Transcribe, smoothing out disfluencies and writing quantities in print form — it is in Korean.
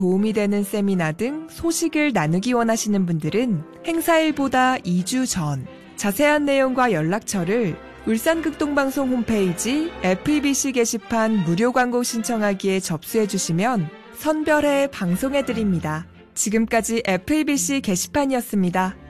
도움이 되는 세미나 등 소식을 나누기 원하시는 분들은 행사일보다 2주 전 자세한 내용과 연락처를 울산극동방송 홈페이지 FEBC 게시판 무료 광고 신청하기에 접수해 주시면 선별해 방송해 드립니다. 지금까지 FEBC 게시판이었습니다.